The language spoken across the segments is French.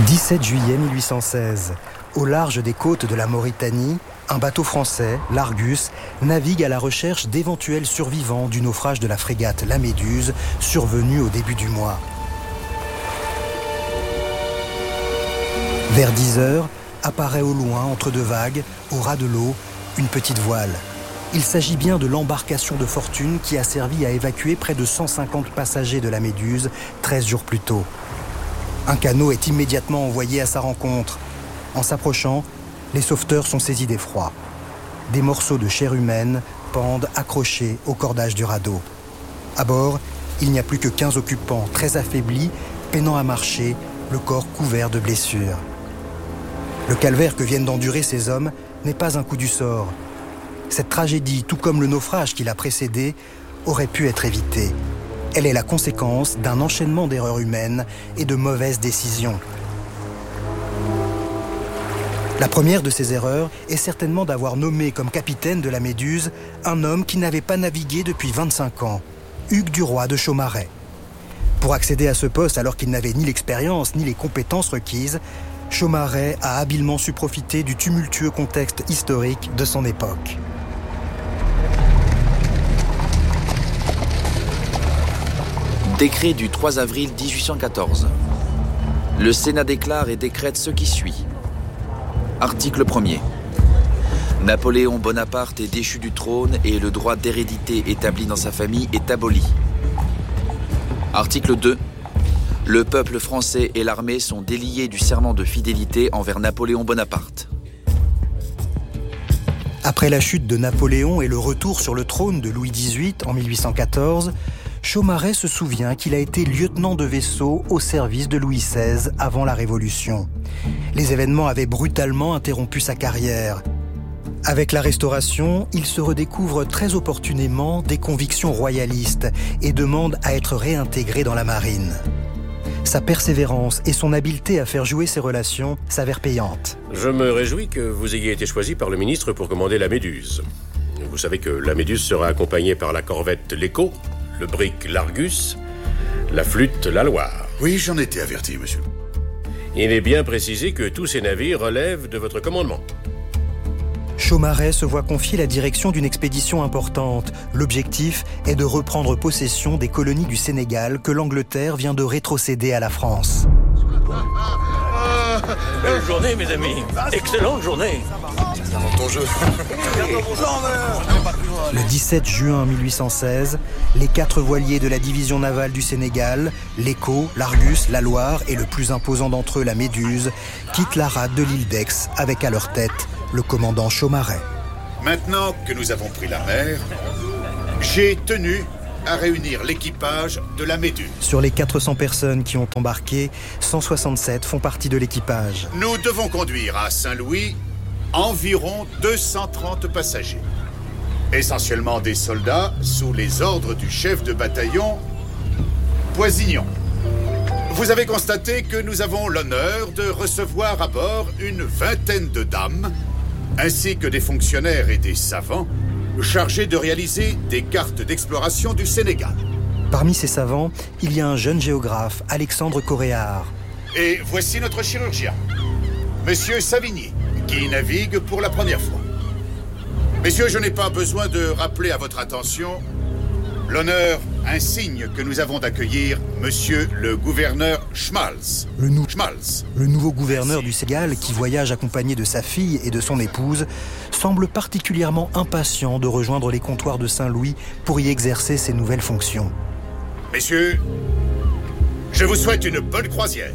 17 juillet 1816, au large des côtes de la Mauritanie, un bateau français, l'Argus, navigue à la recherche d'éventuels survivants du naufrage de la frégate La Méduse, survenu au début du mois. Vers 10 heures, apparaît au loin, entre deux vagues, au ras de l'eau, une petite voile. Il s'agit bien de l'embarcation de fortune qui a servi à évacuer près de 150 passagers de la Méduse 13 jours plus tôt. Un canot est immédiatement envoyé à sa rencontre. En s'approchant, les sauveteurs sont saisis d'effroi. Des morceaux de chair humaine pendent accrochés au cordage du radeau. À bord, il n'y a plus que 15 occupants, très affaiblis, peinant à marcher, le corps couvert de blessures. Le calvaire que viennent d'endurer ces hommes n'est pas un coup du sort. Cette tragédie, tout comme le naufrage qui l'a précédée, aurait pu être évitée. Elle est la conséquence d'un enchaînement d'erreurs humaines et de mauvaises décisions. La première de ces erreurs est certainement d'avoir nommé comme capitaine de la Méduse un homme qui n'avait pas navigué depuis 25 ans, Hugues Duroy de Chaumareix. Pour accéder à ce poste alors qu'il n'avait ni l'expérience ni les compétences requises, Chaumareix a habilement su profiter du tumultueux contexte historique de son époque. Décret du 3 avril 1814. Le Sénat déclare et décrète ce qui suit. Article 1er. Napoléon Bonaparte est déchu du trône et le droit d'hérédité établi dans sa famille est aboli. Article 2. Le peuple français et l'armée sont déliés du serment de fidélité envers Napoléon Bonaparte. Après la chute de Napoléon et le retour sur le trône de Louis XVIII en 1814, Chaumareix se souvient qu'il a été lieutenant de vaisseau au service de Louis XVI avant la Révolution. Les événements avaient brutalement interrompu sa carrière. Avec la Restauration, il se redécouvre très opportunément des convictions royalistes et demande à être réintégré dans la marine. Sa persévérance et son habileté à faire jouer ses relations s'avèrent payantes. Je me réjouis que vous ayez été choisi par le ministre pour commander la Méduse. Vous savez que la Méduse sera accompagnée par la corvette l'Écho, le brick l'Argus, la flûte la Loire. Oui, j'en étais averti, monsieur. Il est bien précisé que tous ces navires relèvent de votre commandement. Chaumareix se voit confier la direction d'une expédition importante. L'objectif est de reprendre possession des colonies du Sénégal que l'Angleterre vient de rétrocéder à la France. Belle journée, mes amis. Excellente journée. Dans ton jeu. Le 17 juin 1816, les 4 voiliers de la division navale du Sénégal, l'Écho, l'Argus, la Loire et le plus imposant d'entre eux, la Méduse, quittent la rade de l'île d'Aix avec à leur tête le commandant Chaumareix. Maintenant que nous avons pris la mer, j'ai tenu à réunir l'équipage de la Méduse. Sur les 400 personnes qui ont embarqué, 167 font partie de l'équipage. Nous devons conduire à Saint-Louis environ 230 passagers. Essentiellement des soldats sous les ordres du chef de bataillon, Poisignon. Vous avez constaté que nous avons l'honneur de recevoir à bord une vingtaine de dames, ainsi que des fonctionnaires et des savants chargés de réaliser des cartes d'exploration du Sénégal. Parmi ces savants, il y a un jeune géographe, Alexandre Coréard. Et voici notre chirurgien, Monsieur Savigny, qui navigue pour la première fois. Messieurs, je n'ai pas besoin de rappeler à votre attention l'honneur insigne que nous avons d'accueillir Monsieur le gouverneur Schmalz. Le nouveau gouverneur du Sénégal, qui voyage accompagné de sa fille et de son épouse, semble particulièrement impatient de rejoindre les comptoirs de Saint-Louis pour y exercer ses nouvelles fonctions. Messieurs, je vous souhaite une bonne croisière.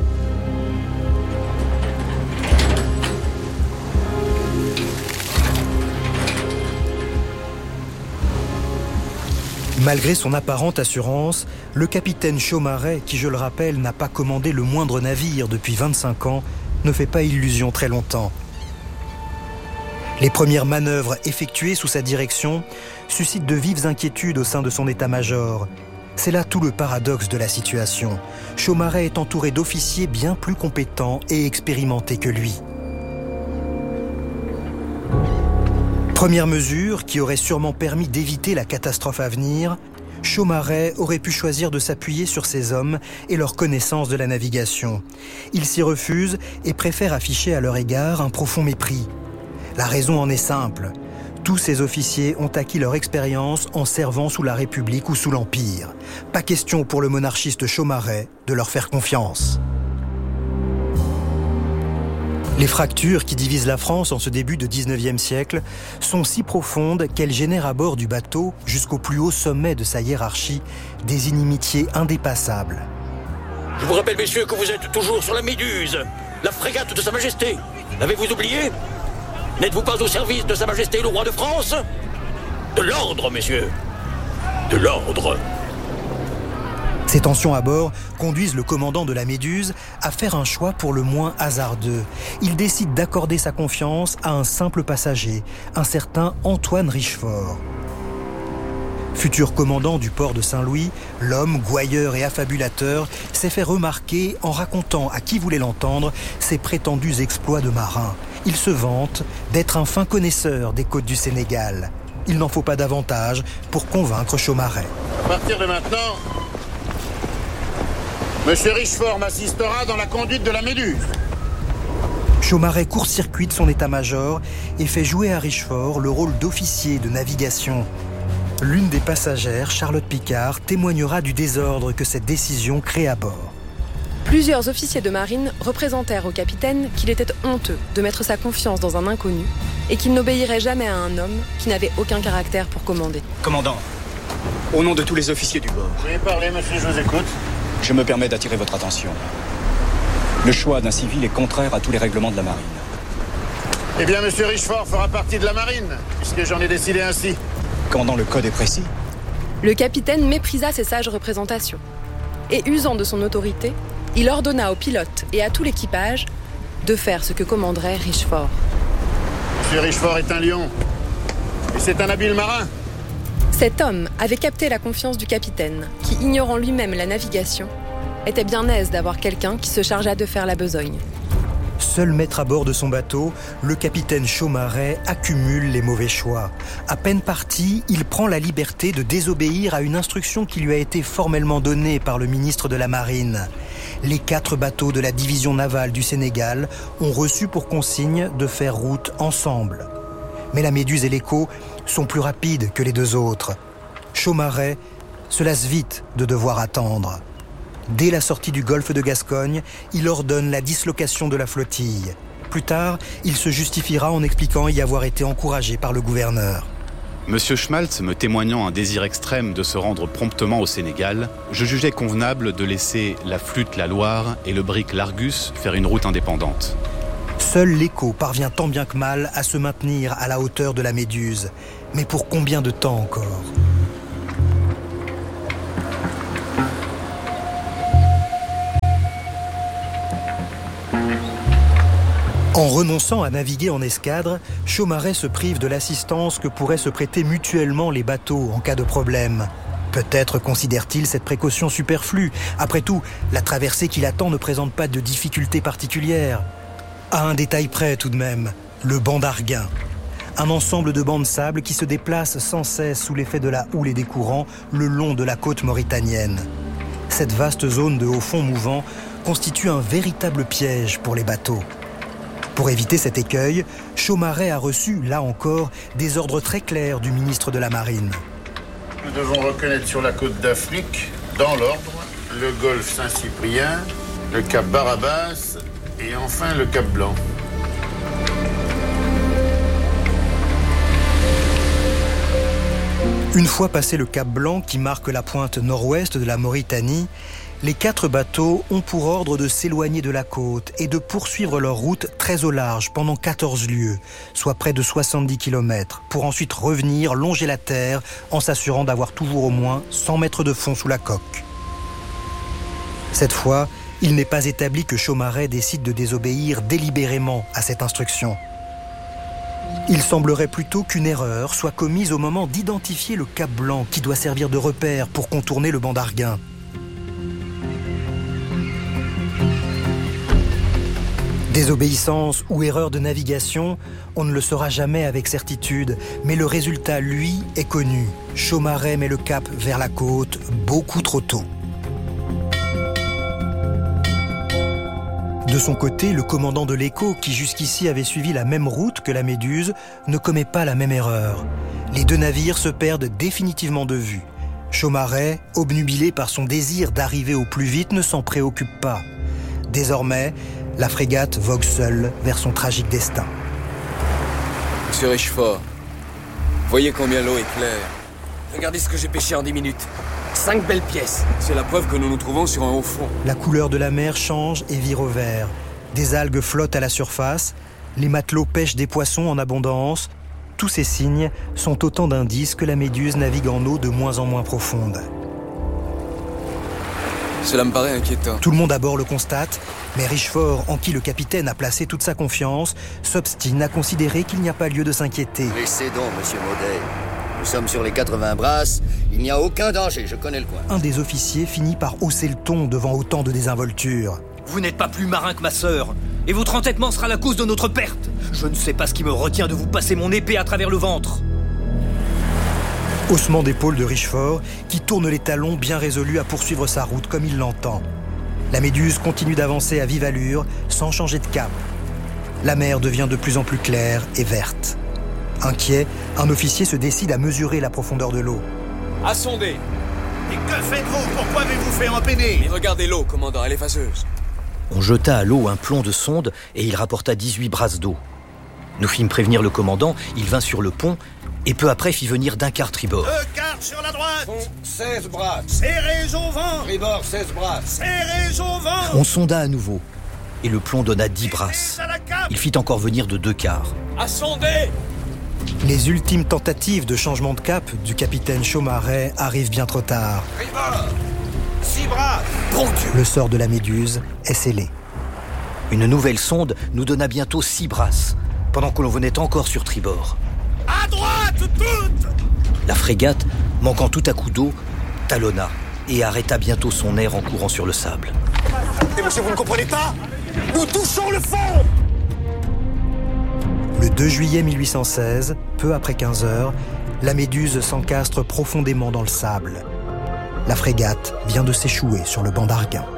Malgré son apparente assurance, le capitaine Chaumareix, qui je le rappelle n'a pas commandé le moindre navire depuis 25 ans, ne fait pas illusion très longtemps. Les premières manœuvres effectuées sous sa direction suscitent de vives inquiétudes au sein de son état-major. C'est là tout le paradoxe de la situation. Chaumareix est entouré d'officiers bien plus compétents et expérimentés que lui. Première mesure qui aurait sûrement permis d'éviter la catastrophe à venir, Chaumareix aurait pu choisir de s'appuyer sur ces hommes et leur connaissance de la navigation. Il s'y refuse et préfère afficher à leur égard un profond mépris. La raison en est simple. Tous ces officiers ont acquis leur expérience en servant sous la République ou sous l'Empire. Pas question pour le monarchiste Chaumareix de leur faire confiance. Les fractures qui divisent la France en ce début de 19e siècle sont si profondes qu'elles génèrent à bord du bateau, jusqu'au plus haut sommet de sa hiérarchie, des inimitiés indépassables. Je vous rappelle, messieurs, que vous êtes toujours sur la Méduse, la frégate de Sa Majesté. L'avez-vous oublié? N'êtes-vous pas au service de Sa Majesté le roi de France? De l'ordre, messieurs. De l'ordre. Ces tensions à bord conduisent le commandant de la Méduse à faire un choix pour le moins hasardeux. Il décide d'accorder sa confiance à un simple passager, un certain Antoine Richefort. Futur commandant du port de Saint-Louis, l'homme gouailleur et affabulateur s'est fait remarquer en racontant à qui voulait l'entendre ses prétendus exploits de marin. Il se vante d'être un fin connaisseur des côtes du Sénégal. Il n'en faut pas davantage pour convaincre Chaumareix. À partir de maintenant, Monsieur Richefort m'assistera dans la conduite de la Méduse. Chaumareix court-circuite son état-major et fait jouer à Richefort le rôle d'officier de navigation. L'une des passagères, Charlotte Picard, témoignera du désordre que cette décision crée à bord. Plusieurs officiers de marine représentèrent au capitaine qu'il était honteux de mettre sa confiance dans un inconnu et qu'il n'obéirait jamais à un homme qui n'avait aucun caractère pour commander. Commandant, au nom de tous les officiers du bord, Veuillez parler, monsieur, je vous écoute. je me permets d'attirer votre attention. Le choix d'un civil est contraire à tous les règlements de la marine. Eh bien, monsieur Richefort fera partie de la marine, puisque j'en ai décidé ainsi. Commandant, le code est précis. Le capitaine méprisa ces sages représentations. Et usant de son autorité, il ordonna aux pilotes et à tout l'équipage de faire ce que commanderait Richefort. Monsieur Richefort est un lion, et c'est un habile marin. Cet homme avait capté la confiance du capitaine, qui, ignorant lui-même la navigation, était bien aise d'avoir quelqu'un qui se chargeât de faire la besogne. Seul maître à bord de son bateau, le capitaine Chaumareix accumule les mauvais choix. À peine parti, il prend la liberté de désobéir à une instruction qui lui a été formellement donnée par le ministre de la Marine. Les 4 bateaux de la division navale du Sénégal ont reçu pour consigne de faire route ensemble. Mais la Méduse et l'Écho sont plus rapides que les 2 autres. Chaumareix se lasse vite de devoir attendre. Dès la sortie du golfe de Gascogne, il ordonne la dislocation de la flottille. Plus tard, il se justifiera en expliquant y avoir été encouragé par le gouverneur. Monsieur Schmaltz me témoignant un désir extrême de se rendre promptement au Sénégal, je jugeais convenable de laisser la flûte La Loire et le brick l'Argus faire une route indépendante. Seul l'Écho parvient tant bien que mal à se maintenir à la hauteur de la Méduse. Mais pour combien de temps encore ? En renonçant à naviguer en escadre, Chaumareix se prive de l'assistance que pourraient se prêter mutuellement les bateaux en cas de problème. Peut-être considère-t-il cette précaution superflue. Après tout, la traversée qui l'attend ne présente pas de difficultés particulières. À un détail près tout de même, le banc d'Arguin. Un ensemble de bancs de sable qui se déplacent sans cesse sous l'effet de la houle et des courants le long de la côte mauritanienne. Cette vaste zone de haut fond mouvant constitue un véritable piège pour les bateaux. Pour éviter cet écueil, Chaumareix a reçu, là encore, des ordres très clairs du ministre de la Marine. Nous devons reconnaître sur la côte d'Afrique, dans l'ordre, le golfe Saint-Cyprien, le cap Barabas et enfin le cap Blanc. Une fois passé le cap Blanc qui marque la pointe nord-ouest de la Mauritanie, les 4 bateaux ont pour ordre de s'éloigner de la côte et de poursuivre leur route très au large pendant 14 lieues, soit près de 70 km, pour ensuite revenir longer la terre en s'assurant d'avoir toujours au moins 100 mètres de fond sous la coque. Cette fois, il n'est pas établi que Chaumareix décide de désobéir délibérément à cette instruction. Il semblerait plutôt qu'une erreur soit commise au moment d'identifier le cap Blanc qui doit servir de repère pour contourner le banc d'Arguin. Désobéissance ou erreur de navigation, on ne le saura jamais avec certitude, mais le résultat, lui, est connu. Chaumareix met le cap vers la côte beaucoup trop tôt. De son côté, le commandant de l'Écho, qui jusqu'ici avait suivi la même route que la Méduse, ne commet pas la même erreur. Les deux navires se perdent définitivement de vue. Chaumareix, obnubilé par son désir d'arriver au plus vite, ne s'en préoccupe pas. Désormais, la frégate vogue seule vers son tragique destin. Monsieur Richefort, voyez combien l'eau est claire. Regardez ce que j'ai pêché en 10 minutes. 5 belles pièces. C'est la preuve que nous nous trouvons sur un haut fond. La couleur de la mer change et vire au vert. Des algues flottent à la surface. Les matelots pêchent des poissons en abondance. Tous ces signes sont autant d'indices que la Méduse navigue en eau de moins en moins profonde. Cela me paraît inquiétant. Tout le monde à bord le constate, mais Richefort, en qui le capitaine a placé toute sa confiance, s'obstine à considérer qu'il n'y a pas lieu de s'inquiéter. Laissez donc, monsieur Maudet. Nous sommes sur les 80 brasses, il n'y a aucun danger, je connais le coin. Un des officiers finit par hausser le ton devant autant de désinvolture. Vous n'êtes pas plus marin que ma sœur, et votre entêtement sera la cause de notre perte. Je ne sais pas ce qui me retient de vous passer mon épée à travers le ventre. Haussement d'épaule de Richefort, qui tourne les talons bien résolu à poursuivre sa route comme il l'entend. La Méduse continue d'avancer à vive allure, sans changer de cap. La mer devient de plus en plus claire et verte. Inquiet, un officier se décide à mesurer la profondeur de l'eau. À sonder. Et que faites-vous? Pourquoi avez-vous fait empeiner? Mais regardez l'eau, commandant, elle est phaseuse. On jeta à l'eau un plomb de sonde et il rapporta 18 brasses d'eau. Nous fîmes prévenir le commandant, il vint sur le pont et peu après fit venir d'un quart tribord. 2 quarts sur la droite. 16 brasses. Serrez au vent. Tribord, 16 brasses. Serrez au vent. On sonda à nouveau et le plomb donna 10 brasses. Il fit encore venir de 2 quarts. À sonder. Les ultimes tentatives de changement de cap du capitaine Chaumareix arrivent bien trop tard. Tribord. 6 brasses. Bon Dieu. Le sort de la Méduse est scellé. Une nouvelle sonde nous donna bientôt 6 brasses, pendant que l'on venait encore sur tribord. À droite, toutes. La frégate, manquant tout à coup d'eau, talonna et arrêta bientôt son air en courant sur le sable. Et monsieur, vous ne comprenez pas? Nous touchons le fond. Le 2 juillet 1816, peu après 15 heures, la Méduse s'encastre profondément dans le sable. La frégate vient de s'échouer sur le banc d'Arguin.